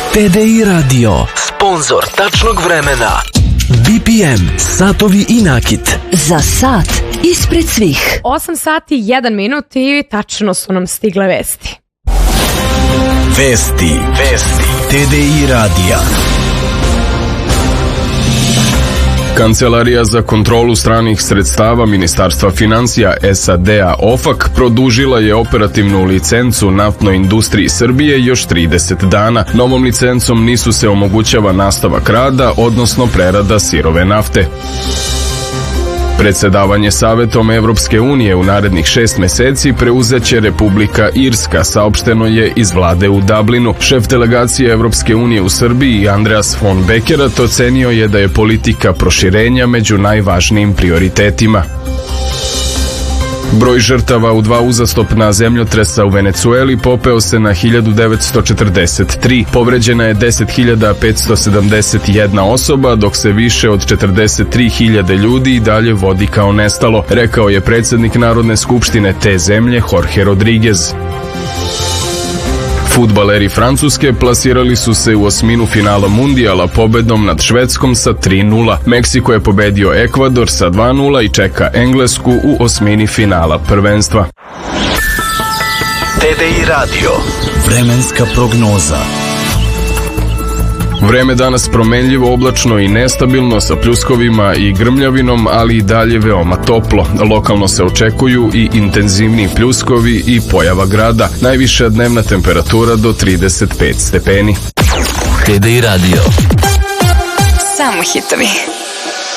TDI Radio, sponzor tačnog vremena. BPM, satovi i nakit. Za sat ispred svih. 8 sati, 1 minut i tačno su nam stigle vesti. Vesti TDI Radija. Kancelarija za kontrolu stranih sredstava Ministarstva finansija SAD-a OFAC produžila je operativnu licencu Naftnoj industriji Srbije još 30 dana. Novom licencom nisu se omogućava nastavak rada, odnosno prerada sirove nafte. Predsedavanje Savetom Evropske unije u narednih 6 meseci preuzeće Republika Irska, saopšteno je iz vlade u Dublinu. Šef delegacije Evropske unije u Srbiji, Andreas von Bekerat, ocenio je da je politika proširenja među najvažnijim prioritetima. Broj žrtava u 2 uzastopna zemljotresa u Venecueli popeo se na 1943. Povređena je 10.571 osoba, dok se više od 43.000 ljudi i dalje vodi kao nestalo, rekao je predsjednik Narodne skupštine te zemlje Jorge Rodriguez. Fudbaleri Francuske plasirali su se u osminu finala Mundijala pobedom nad Švedskom sa 3:0. Meksiko je pobedio Ekvador sa 2:0 i čeka Englesku u osmini finala prvenstva. TDI Radio, vremenska prognoza. Vreme danas promenljivo, oblačno i nestabilno sa pljuskovima i grmljavinom, ali i dalje veoma toplo. Lokalno se očekuju i intenzivni pljuskovi i pojava grada. Najviša dnevna temperatura do 35 stepeni. TDI Radio. Samo hitovi.